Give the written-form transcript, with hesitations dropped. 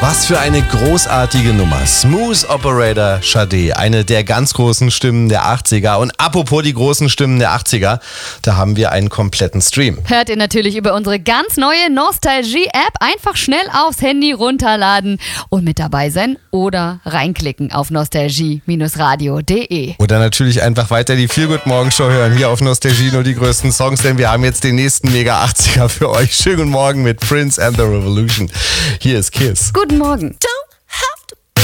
Was für eine großartige Nummer. Smooth Operator Sade, eine der ganz großen Stimmen der 80er. Und apropos die großen Stimmen der 80er, da haben wir einen kompletten Stream. Hört ihr natürlich über unsere ganz neue Nostalgie-App. Einfach schnell aufs Handy runterladen und mit dabei sein oder reinklicken auf nostalgie-radio.de. Oder natürlich einfach weiter die Feel-Good-Morgen-Show hören. Hier auf Nostalgie nur die größten Songs, denn wir haben jetzt den nächsten Mega 80er für euch. Schönen guten Morgen mit Prince and the Revolution. Hier ist Kiss. Guten Morgen.